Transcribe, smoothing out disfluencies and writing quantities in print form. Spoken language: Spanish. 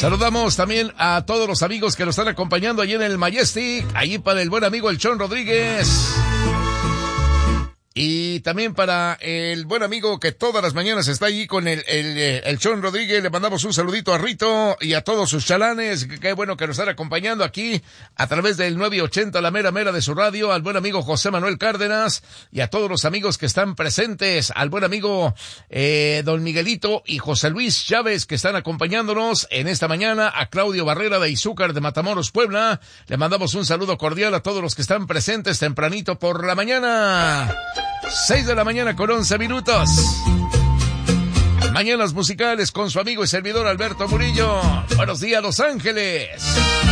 Saludamos también a todos los amigos que nos están acompañando allí en el Majestic, allí para el buen amigo el Chon Rodríguez. Y también para el buen amigo que todas las mañanas está allí con el Chon Rodríguez, le mandamos un saludito a Rito y a todos sus chalanes. Qué bueno que nos están acompañando aquí a través del 980, la mera mera de su radio, al buen amigo José Manuel Cárdenas y a todos los amigos que están presentes, al buen amigo don Miguelito y José Luis Chávez que están acompañándonos en esta mañana, a Claudio Barrera de Izúcar de Matamoros, Puebla. Le mandamos un saludo cordial a todos los que están presentes tempranito por la mañana. 6 de la mañana con 11 minutos. Mañanas musicales con su amigo y servidor Alberto Murillo. Buenos días, Los Ángeles.